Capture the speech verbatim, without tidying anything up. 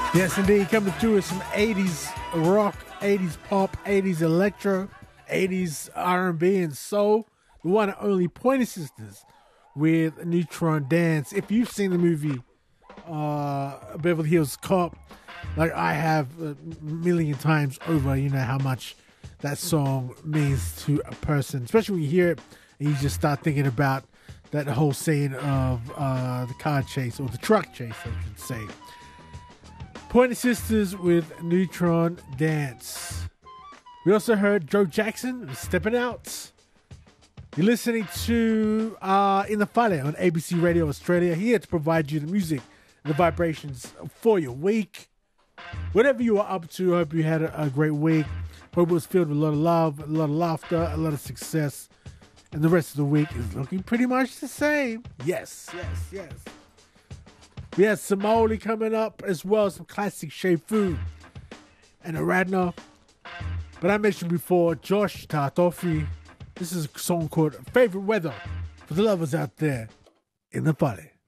Yes, indeed. Coming through with some eighties rock, eighties pop, eighties electro, eighties R and B and soul. The one and only Pointer Sisters with Neutron Dance. If you've seen the movie uh, Beverly Hills Cop, like I have a million times over, you know how much that song means to a person, especially when you hear it and you just start thinking about that whole scene of uh, the car chase, or the truck chase, I should say. Pointer Sisters with Neutron Dance. We also heard Joe Jackson, Stepping Out. You're listening to uh, In the Fale on A B C Radio Australia, here to provide you the music and the vibrations for your week. Whatever you are up to, I hope you had a, a great week. Hope it was filled with a lot of love, a lot of laughter, a lot of success. And the rest of the week is looking pretty much the same. Yes, yes, yes. We have Somali coming up, as well as some classic Shea Food and a Radner. But I mentioned before, Josh Tartofi. This is a song called Favorite Weather for the lovers out there in the Fale.